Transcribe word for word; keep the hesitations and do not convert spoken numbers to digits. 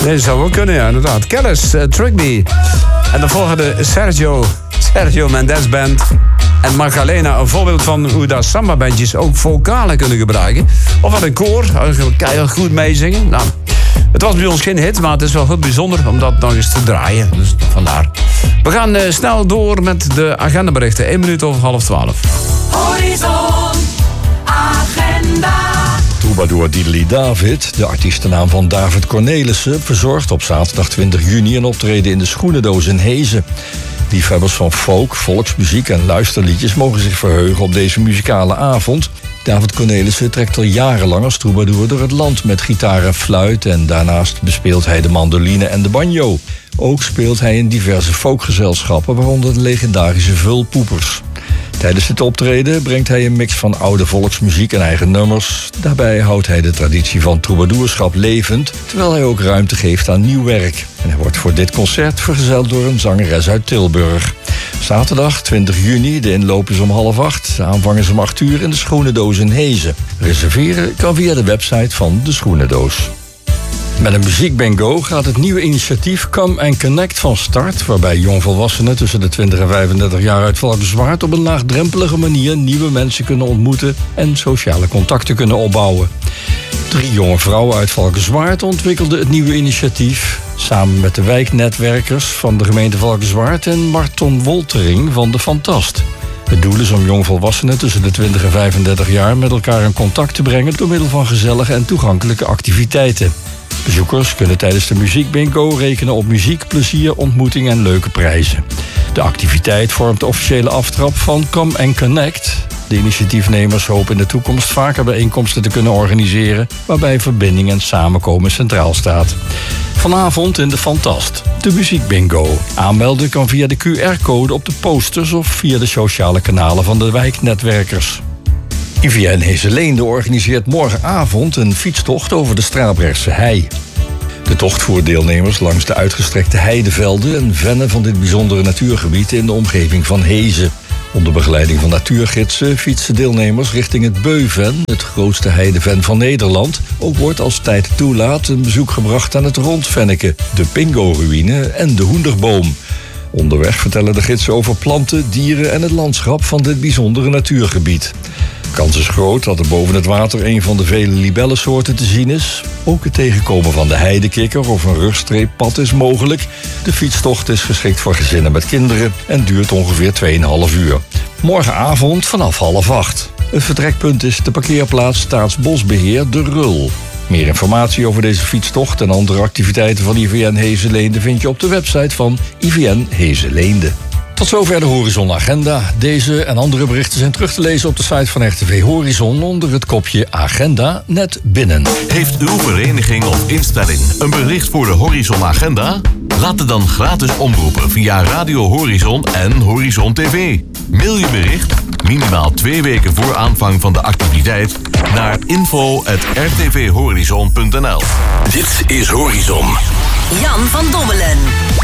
Deze zou wel kunnen, ja, inderdaad. Kellis, uh, Trick Me. En de volgende Sergio, Sergio Mendes Band. En Magdalena, een voorbeeld van hoe dat samba-bandjes ook vocalen kunnen gebruiken. Of wat een koor, kan je goed meezingen. Nou, het was bij ons geen hit, maar het is wel goed bijzonder om dat nog eens te draaien. Dus vandaar. We gaan uh, snel door met de agendaberichten. Eén minuut over half twaalf. Horizon Agenda. Troubadour Diddley David, de artiestennaam van David Cornelissen, verzorgt op zaterdag twintig juni een optreden in de Schoenendoos in Hezen. Liefhebbers van folk, volksmuziek en luisterliedjes mogen zich verheugen op deze muzikale avond. David Cornelissen trekt al jarenlang als troubadour door het land met gitaar en fluit en daarnaast bespeelt hij de mandoline en de banjo. Ook speelt hij in diverse folkgezelschappen, waaronder de legendarische Vulpoepers. Tijdens het optreden brengt hij een mix van oude volksmuziek en eigen nummers. Daarbij houdt hij de traditie van troubadourschap levend, terwijl hij ook ruimte geeft aan nieuw werk. En hij wordt voor dit concert vergezeld door een zangeres uit Tilburg. Zaterdag twintig juni, de inloop is om half acht. De aanvang is om acht uur in de Schoenendoos in Hezen. Reserveren kan via de website van de Schoenendoos. Met een muziekbingo gaat het nieuwe initiatief Come and Connect van start, waarbij jongvolwassenen tussen de twintig en vijfendertig jaar uit Valkenswaard op een laagdrempelige manier nieuwe mensen kunnen ontmoeten en sociale contacten kunnen opbouwen. Drie jonge vrouwen uit Valkenswaard ontwikkelden het nieuwe initiatief samen met de wijknetwerkers van de gemeente Valkenswaard en Marton Woltering van de Fantast. Het doel is om jongvolwassenen tussen de twintig en vijfendertig jaar met elkaar in contact te brengen door middel van gezellige en toegankelijke activiteiten. Bezoekers kunnen tijdens de muziekbingo rekenen op muziek, plezier, ontmoeting en leuke prijzen. De activiteit vormt de officiële aftrap van Come and Connect. De initiatiefnemers hopen in de toekomst vaker bijeenkomsten te kunnen organiseren, waarbij verbinding en samenkomen centraal staat. Vanavond in de Fantast, de muziekbingo. Aanmelden kan via de Q R-code op de posters of via de sociale kanalen van de wijknetwerkers. I V N Hezeleende organiseert morgenavond een fietstocht over de Strabrechtse hei. De tocht voert deelnemers langs de uitgestrekte heidevelden en vennen van dit bijzondere natuurgebied in de omgeving van Hezen. Onder begeleiding van natuurgidsen fietsen deelnemers richting het Beuven, het grootste heideven van Nederland. Ook wordt als tijd toelaat een bezoek gebracht aan het Rondvenneke, de Pingo-ruïne en de Hoenderboom. Onderweg vertellen de gidsen over planten, dieren en het landschap van dit bijzondere natuurgebied. De kans is groot dat er boven het water een van de vele libellensoorten te zien is. Ook het tegenkomen van de heidekikker of een rugstreeppad is mogelijk. De fietstocht is geschikt voor gezinnen met kinderen en duurt ongeveer twee komma vijf uur. Morgenavond vanaf half acht. Het vertrekpunt is de parkeerplaats Staatsbosbeheer De Rul. Meer informatie over deze fietstocht en andere activiteiten van I V N Hezeleende vind je op de website van I V N Hezeleende. Tot zover de Horizon Agenda. Deze en andere berichten zijn terug te lezen op de site van R T V Horizon onder het kopje Agenda net binnen. Heeft uw vereniging of instelling een bericht voor de Horizon Agenda? Laat het dan gratis omroepen via Radio Horizon en Horizon T V. Mail je bericht, minimaal twee weken voor aanvang van de activiteit, naar info at r t v horizon punt n l. Dit is Horizon. Jan van Dommelen.